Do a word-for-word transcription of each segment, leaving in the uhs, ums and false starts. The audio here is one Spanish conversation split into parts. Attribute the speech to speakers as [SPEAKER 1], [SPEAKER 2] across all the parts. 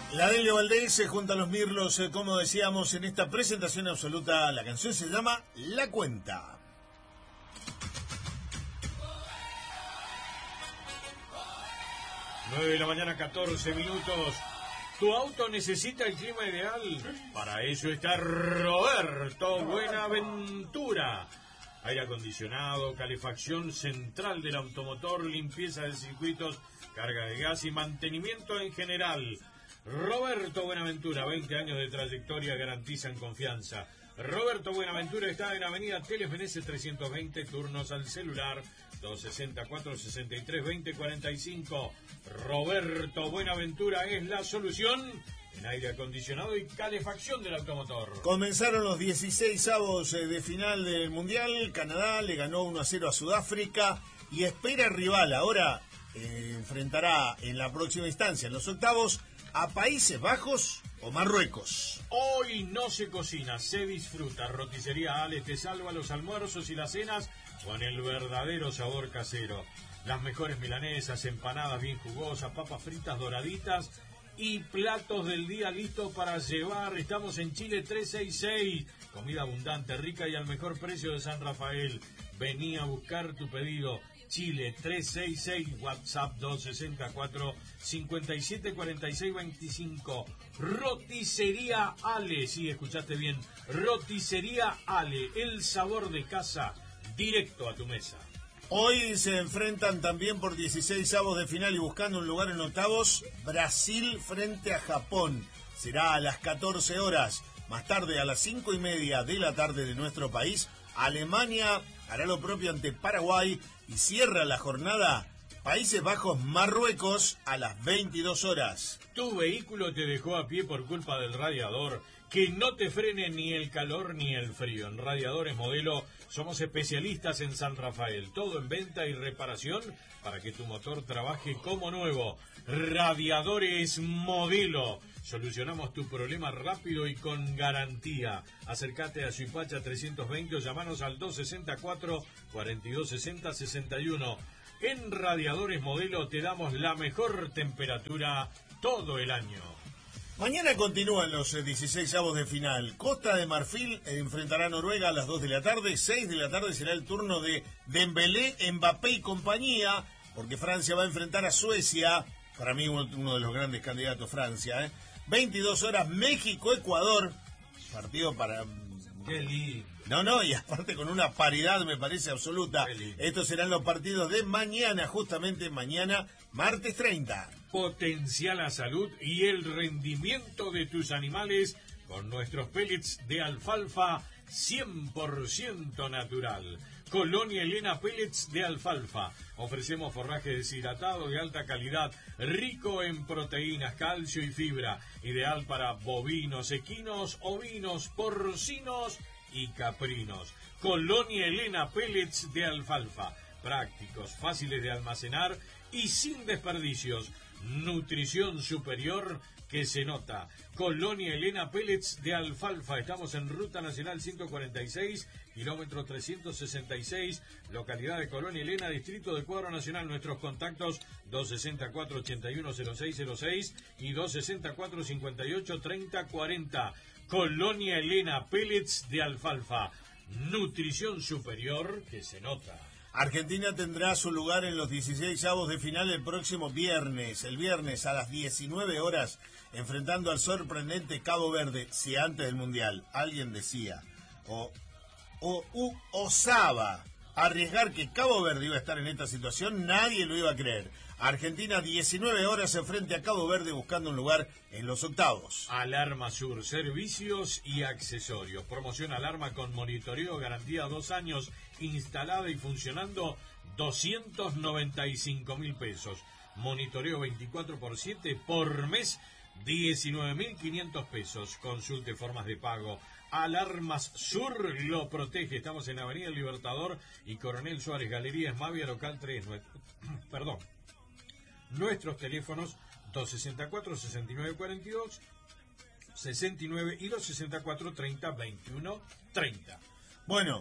[SPEAKER 1] La Delio Valdés junto a los Mirlos, eh, como decíamos en esta presentación absoluta, la canción se llama La Cuenta.
[SPEAKER 2] nueve de la mañana, catorce minutos. ¿Tu auto necesita el clima ideal? Para eso está Roberto Buenaventura. Aire acondicionado, calefacción central del automotor, limpieza de circuitos, carga de gas y mantenimiento en general. Roberto Buenaventura, veinte años de trayectoria garantizan confianza. Roberto Buenaventura está en Avenida Telefenese trescientos veinte, turnos al celular dos sesenta, cuatro sesenta y tres, veinte cuarenta y cinco. Roberto Buenaventura es la solución en aire acondicionado y calefacción del automotor.
[SPEAKER 1] Comenzaron los dieciseisavos de final del Mundial. Canadá le ganó uno a cero a Sudáfrica y espera rival. Ahora eh, enfrentará en la próxima instancia, en los octavos, a Países Bajos o Marruecos.
[SPEAKER 2] Hoy no se cocina, se disfruta. Roticería Ale te salva los almuerzos y las cenas con el verdadero sabor casero. Las mejores milanesas, empanadas bien jugosas, papas fritas doraditas y platos del día listos para llevar. Estamos en Chile trescientos sesenta y seis. Comida abundante, rica y al mejor precio de San Rafael. Vení a buscar tu pedido. Chile trescientos sesenta y seis, WhatsApp dos sesenta y cuatro, cincuenta y siete cuarenta y seis veinticinco. Roticería Ale, sí, escuchaste bien. Roticería Ale, el sabor de casa directo a tu mesa.
[SPEAKER 1] Hoy se enfrentan también por dieciseisavos de final y buscando un lugar en octavos, Brasil frente a Japón. Será a las catorce horas. Más tarde, a las cinco y media de la tarde de nuestro país, Alemania hará lo propio ante Paraguay y cierra la jornada Países Bajos Marruecos a las veintidós horas.
[SPEAKER 2] Tu vehículo te dejó a pie por culpa del radiador. Que no te frene ni el calor ni el frío. En Radiadores Modelo somos especialistas en San Rafael. Todo en venta y reparación para que tu motor trabaje como nuevo. Radiadores Modelo. Solucionamos tu problema rápido y con garantía. Acércate a Suipacha trescientos veinte o llamanos al dos sesenta y cuatro, cuarenta y dos sesenta, sesenta y uno. En Radiadores Modelo te damos la mejor temperatura todo el año.
[SPEAKER 1] Mañana continúan los dieciseisavos de final. Costa de Marfil enfrentará a Noruega a las dos de la tarde. seis de la tarde será el turno de Dembélé, Mbappé y compañía, porque Francia va a enfrentar a Suecia. Para mí uno de los grandes candidatos, Francia. ¿eh? veintidós horas, México-Ecuador. Partido para...
[SPEAKER 2] Qué lindo.
[SPEAKER 1] No, no, y aparte con una paridad me parece absoluta. Estos serán los partidos de mañana, justamente mañana, martes treinta.
[SPEAKER 2] Potencia la salud y el rendimiento de tus animales con nuestros pellets de alfalfa cien por ciento natural. Colonia Elena Pellets de alfalfa. Ofrecemos forraje deshidratado de alta calidad, rico en proteínas, calcio y fibra. Ideal para bovinos, equinos, ovinos, porcinos y caprinos. Colonia Elena Pellets de alfalfa. Prácticos, fáciles de almacenar y sin desperdicios. Nutrición superior que se nota. Colonia Elena Pellets de alfalfa. Estamos en Ruta Nacional ciento cuarenta y seis, kilómetro trescientos sesenta y seis, localidad de Colonia Elena, distrito de Cuadro Nacional. Nuestros contactos dos sesenta y cuatro, ochenta y uno cero seis cero seis y dos sesenta y cuatro, cincuenta y ocho, treinta cuarenta. Colonia Elena Pellets de alfalfa. Nutrición superior que se nota.
[SPEAKER 1] Argentina tendrá su lugar en los dieciseisavos de final el próximo viernes. El viernes a las diecinueve horas, enfrentando al sorprendente Cabo Verde, si antes del Mundial alguien decía o, o u, osaba arriesgar que Cabo Verde iba a estar en esta situación, nadie lo iba a creer. Argentina, diecinueve horas en frente a Cabo Verde buscando un lugar en los octavos.
[SPEAKER 2] Alarma Sur, servicios y accesorios. Promoción alarma con monitoreo, garantía dos años, instalada y funcionando, doscientos noventa y cinco mil pesos. Monitoreo veinticuatro por siete por mes, diecinueve mil quinientos pesos. Consulte formas de pago. Alarmas Sur lo protege. Estamos en Avenida Libertador y Coronel Suárez, Galería Esmavia, local tres. Perdón. Nuestros teléfonos dos sesenta y cuatro, sesenta y nueve cuarenta y dos, sesenta y nueve y dos sesenta y cuatro, treinta, veintiuno, treinta.
[SPEAKER 1] Bueno.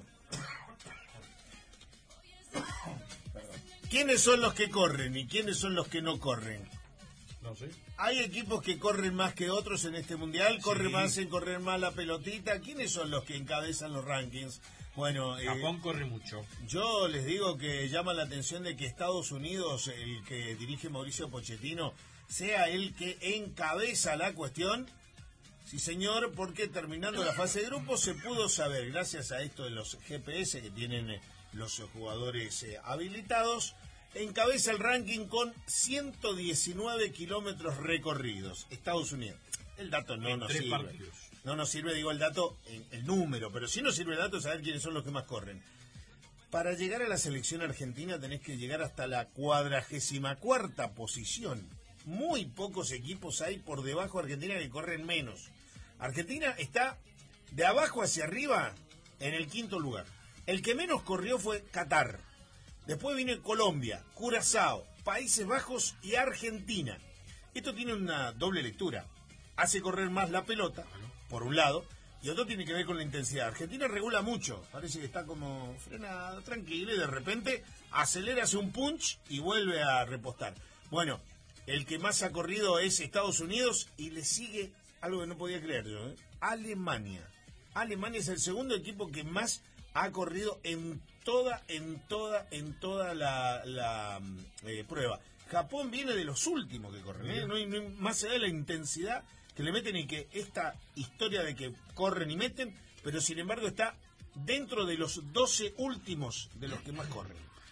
[SPEAKER 1] ¿Quiénes son los que corren y quiénes son los que no corren?
[SPEAKER 2] No sé.
[SPEAKER 1] Hay equipos que corren más que otros en este mundial, corre
[SPEAKER 2] Sí.
[SPEAKER 1] más en correr más la pelotita. ¿Quiénes son los que encabezan los rankings? Bueno,
[SPEAKER 2] Japón
[SPEAKER 1] eh,
[SPEAKER 2] corre mucho.
[SPEAKER 1] yo les digo que llama la atención de que Estados Unidos, el que dirige Mauricio Pochettino, sea el que encabeza la cuestión. Sí, señor, porque terminando la fase de grupo se pudo saber, gracias a esto de los G P S que tienen eh, los jugadores eh, habilitados, encabeza el ranking con ciento diecinueve kilómetros recorridos. Estados Unidos. El dato no
[SPEAKER 2] En
[SPEAKER 1] nos
[SPEAKER 2] tres
[SPEAKER 1] sirve.
[SPEAKER 2] partidos.
[SPEAKER 1] No nos sirve, digo, el dato, el, el número, pero sí nos sirve el dato saber quiénes son los que más corren. Para llegar a la selección argentina tenés que llegar hasta la cuadragésima cuarta posición. Muy pocos equipos hay por debajo de Argentina que corren menos. Argentina está de abajo hacia arriba en el quinto lugar. El que menos corrió fue Qatar. Después viene Colombia, Curazao, Países Bajos y Argentina. Esto tiene una doble lectura. Hace correr más la pelota, por un lado, y otro tiene que ver con la intensidad. Argentina regula mucho, parece que está como frenada, tranquila, y de repente acelera, hace un punch y vuelve a repostar. Bueno, el que más ha corrido es Estados Unidos y le sigue algo que no podía creer yo, ¿eh? Alemania. Alemania es el segundo equipo que más ha corrido en toda, en toda, en toda la, la eh, prueba. Japón viene de los últimos que corren, ¿eh? No hay, no hay más allá de la intensidad que le meten y que esta historia de que corren y meten, pero sin embargo está dentro de los doce últimos de los que más corren.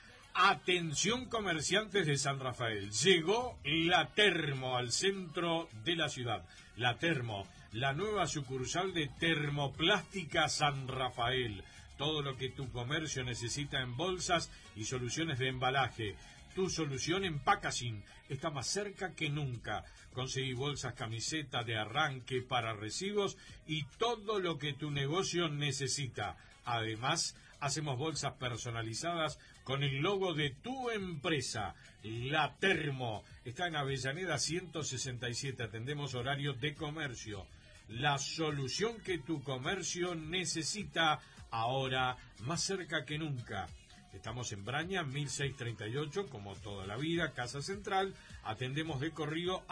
[SPEAKER 2] Atención comerciantes de San Rafael, llegó la Termo al centro de la ciudad. La Termo, la nueva sucursal de Termoplástica San Rafael. Todo lo que tu comercio necesita en bolsas y soluciones de embalaje. Tu solución en packaging está más cerca que nunca. Conseguí bolsas, camisetas de arranque para residuos y todo lo que tu negocio necesita. Además, hacemos bolsas personalizadas con el logo de tu empresa. La Termo está en Avellaneda ciento sesenta y siete. Atendemos horario de comercio. La solución que tu comercio necesita ahora más cerca que nunca. Estamos en Braña, mil seiscientos treinta y ocho, como toda la vida, Casa Central. Atendemos de corrido